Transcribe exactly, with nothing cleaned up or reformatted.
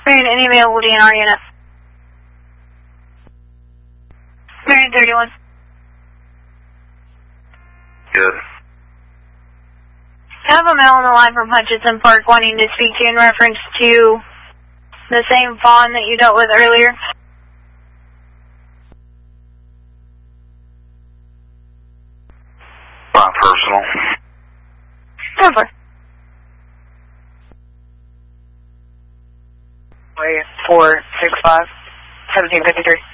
Marion, any available D N R unit? Marion thirty-one. Good. I have a male on the line from Hutchinson Park wanting to speak to you in reference to the same fawn that you dealt with earlier. Not personal. Over. Four six five seventeen fifty three.